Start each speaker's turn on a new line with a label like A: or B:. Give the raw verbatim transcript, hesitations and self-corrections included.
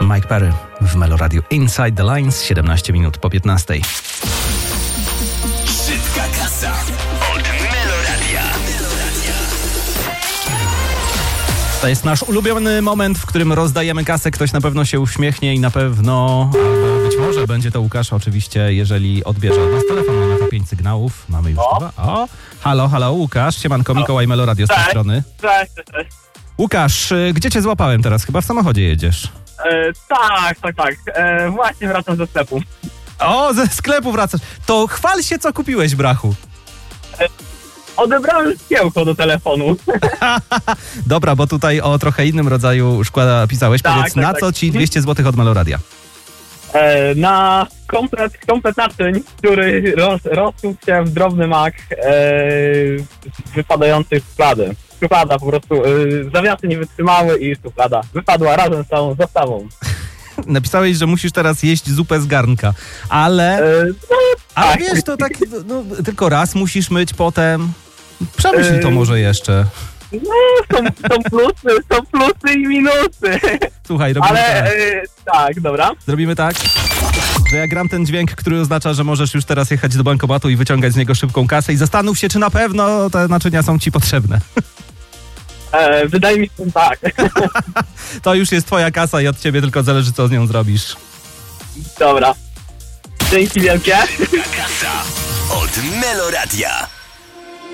A: Mike Perry w Melo Radio Inside the Lines, siedemnaście minut po piętnastej.
B: Szybka kasa od Melo Radia.
A: To jest nasz ulubiony moment, w którym rozdajemy kasę. Ktoś na pewno się uśmiechnie i na pewno, albo być może będzie to Łukasz oczywiście, jeżeli odbierze od nas telefon. Mamy tu pięć sygnałów. Mamy już
C: O.
A: chyba. O, halo, halo, Łukasz. Siemanko, Mikołaj, Melo Radio z tej
C: Cześć.
A: strony.
C: Cześć, cześć.
A: Łukasz, y, gdzie cię złapałem teraz? Chyba w samochodzie jedziesz.
C: E, tak, tak, tak. E, właśnie wracam ze sklepu.
A: O, ze sklepu wracasz. To chwal się, co kupiłeś, brachu.
C: Odebrałem szkiełko do telefonu.
A: Dobra, bo tutaj o trochę innym rodzaju szkła pisałeś.
C: Tak,
A: Powiedz,
C: tak,
A: na
C: tak.
A: co ci dwieście złotych od Melo Radia?
C: E, na komplet, komplet naczyń, który roz, rozsął się w drobny mak e, wypadających z szuflady. Szuflada po prostu, e, zawiasy nie wytrzymały i szuflada wypadła razem z całą zestawą.
A: Napisałeś, że musisz teraz jeść zupę z garnka, ale...
C: E, no,
A: Ale
C: tak.
A: wiesz, to tak, no, tylko raz musisz myć potem. Przemyśl to
C: Yy.
A: może jeszcze.
C: No, są, są plusy, są plusy i minusy.
A: Słuchaj, robimy
C: Ale
A: tak.
C: e, tak, dobra.
A: Zrobimy tak, że ja gram ten dźwięk, który oznacza, że możesz już teraz jechać do bankomatu i wyciągać z niego szybką kasę i zastanów się, czy na pewno te naczynia są ci potrzebne.
C: E, wydaje mi się, że tak.
A: To już jest twoja kasa i od ciebie tylko zależy, co z nią zrobisz.
C: Dobra. Dzięki wielkie.
B: Kasa od Melo Radia.